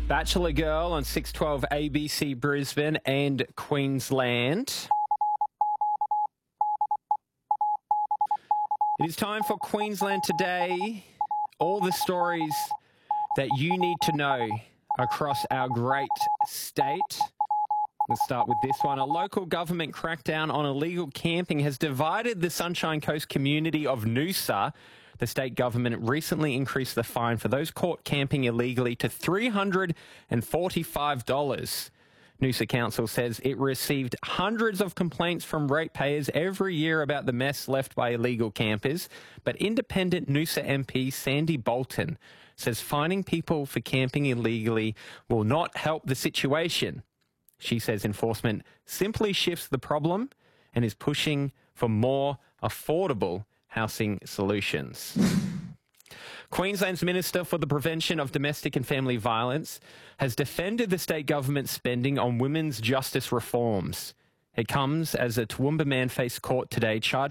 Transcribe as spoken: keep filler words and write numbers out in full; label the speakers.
Speaker 1: Bachelor Girl on six twelve A B C Brisbane and Queensland. It is time for Queensland Today. All the stories that you need to know across our great state. Let's start with this one. A local government crackdown on illegal camping has divided the Sunshine Coast community of Noosa. The state government recently increased the fine for those caught camping illegally to three hundred forty-five dollars. Noosa Council says it received hundreds of complaints from ratepayers every year about the mess left by illegal campers, but independent Noosa M P Sandy Bolton says fining people for camping illegally will not help the situation. She says enforcement simply shifts the problem and is pushing for more affordable housing solutions. Queensland's Minister for the Prevention of Domestic and Family Violence has defended the state government's spending on women's justice reforms. It comes as a Toowoomba man faced court today charged